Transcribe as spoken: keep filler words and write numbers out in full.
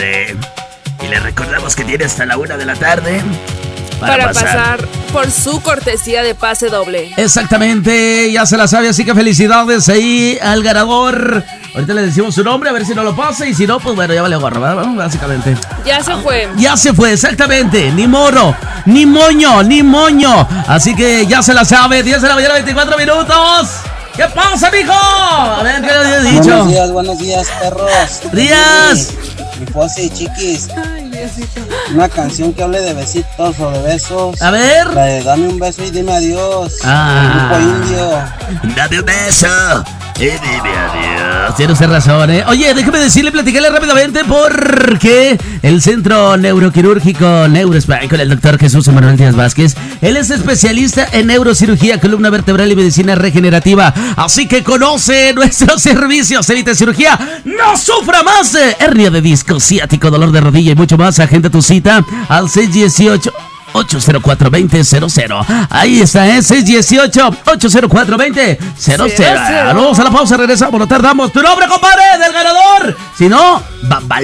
Y le recordamos que tiene hasta la una de la tarde para, para pasar. pasar por su cortesía de pase doble. Exactamente, ya se la sabe, así que felicidades ahí al ganador. Ahorita le decimos su nombre, a ver si no lo pasa. Y si no, pues bueno, ya vale gorro, ¿verdad? Básicamente. Ya se fue. Ya se fue, exactamente. Ni moro, ni moño, ni moño. Así que ya se la sabe. diez de la mañana, veinticuatro minutos. ¿Qué pasa, mijo? A ver, ¿qué le había dicho? Buenos días, buenos días, perros. Días. Mi Fossi, chiquis. Ay, Diosito. Una canción que hable de besitos o de besos. A ver. La de dame un beso y dime adiós. Ah. El grupo Indio. Dame un beso y dime adiós. Tiene usted razón, ¿eh? Oye, déjeme decirle, platicarle rápidamente porque el Centro Neuroquirúrgico NeuroSpine con el doctor Jesús Emanuel Díaz Vázquez, él es especialista en neurocirugía, columna vertebral y medicina regenerativa. Así que conoce nuestros servicios, evite cirugía, no sufra más de hernia de disco, ciático, dolor de rodilla y mucho más. Agenda tu cita al seis dieciocho, ocho cero cuatro, veinte cero cero. Ahí está, ¿eh? seis dieciocho, ocho cero cuatro, veinte cero cero. Vamos a la pausa, regresamos, no tardamos. Tu nombre, compadre, del ganador. Si no, va, va.